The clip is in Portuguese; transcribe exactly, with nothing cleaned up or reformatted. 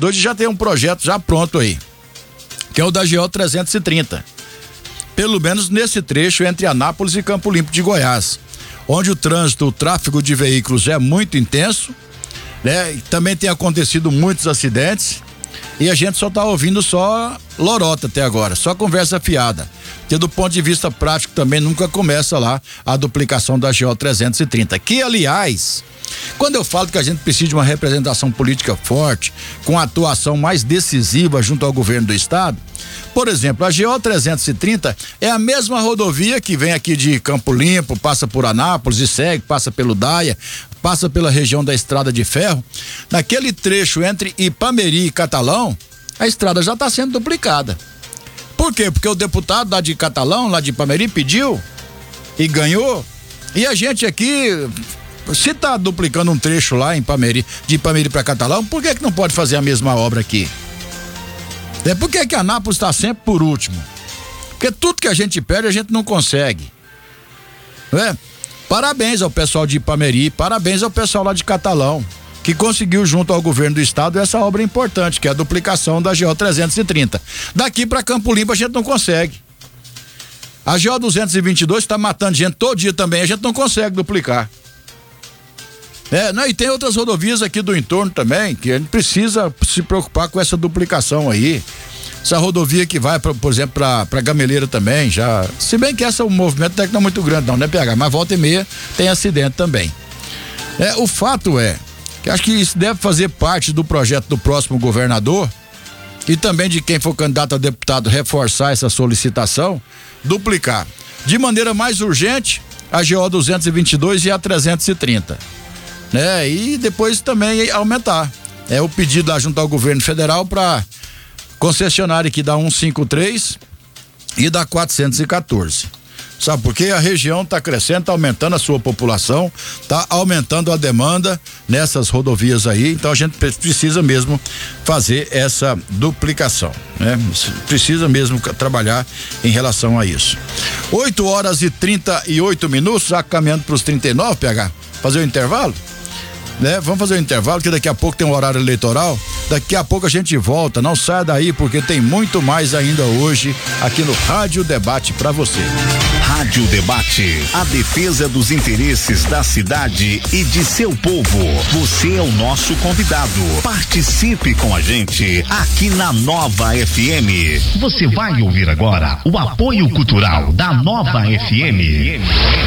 dois e já tem um projeto já pronto aí, que é o da G O trezentos e trinta. Pelo menos nesse trecho entre Anápolis e Campo Limpo de Goiás, onde o trânsito, o tráfego de veículos é muito intenso, né? Também tem acontecido muitos acidentes e a gente só tá ouvindo só lorota até agora, só conversa fiada. Que do ponto de vista prático também nunca começa lá a duplicação da G O trezentos e trinta, que aliás, quando eu falo que a gente precisa de uma representação política forte, com atuação mais decisiva junto ao governo do estado, por exemplo, a G O trezentos e trinta é a mesma rodovia que vem aqui de Campo Limpo, passa por Anápolis e segue, passa pelo Daia, passa pela região da Estrada de Ferro. Naquele trecho entre Ipameri e Catalão, a estrada já está sendo duplicada. Por quê? Porque o deputado lá de Catalão, lá de Ipameri, pediu e ganhou. E a gente aqui, se está duplicando um trecho lá em Ipameri, de Ipameri para Catalão, por que que não pode fazer a mesma obra aqui? É por que que Anápolis está sempre por último? Porque tudo que a gente pede a gente não consegue. Não é? Parabéns ao pessoal de Ipameri, parabéns ao pessoal lá de Catalão, que conseguiu junto ao governo do estado essa obra importante, que é a duplicação da G O trezentos e trinta. Daqui para Campo Limpo a gente não consegue. A G O duzentos e vinte e dois está matando gente todo dia também, a gente não consegue duplicar. É, não, e tem outras rodovias aqui do entorno também, que a gente precisa se preocupar com essa duplicação aí. Essa rodovia que vai, pra, por exemplo, pra, pra Gameleira também, já. Se bem que essa, o movimento até que não é muito grande, não, né, P H? Mas volta e meia tem acidente também. É, o fato é que acho que isso deve fazer parte do projeto do próximo governador e também de quem for candidato a deputado reforçar essa solicitação, duplicar de maneira mais urgente a G O duzentos e vinte e dois e a trezentos e trinta. Né? E depois também aumentar. É o pedido lá junto ao governo federal para concessionária que dá cento e cinquenta e três e dá quatrocentos e quatorze. Sabe por quê? A região está crescendo, está aumentando a sua população, está aumentando a demanda nessas rodovias aí, então a gente precisa mesmo fazer essa duplicação, né? Precisa mesmo trabalhar em relação a isso. oito horas e trinta e oito minutos, já caminhando para os trinta e nove, P H, fazer o intervalo? Né? Vamos fazer o intervalo, que daqui a pouco tem um horário eleitoral. Daqui a pouco a gente volta. Não saia daí, porque tem muito mais ainda hoje aqui no Rádio Debate para você. Rádio Debate, a defesa dos interesses da cidade e de seu povo. Você é o nosso convidado. Participe com a gente aqui na Nova F M. Você vai ouvir agora o apoio cultural da Nova F M.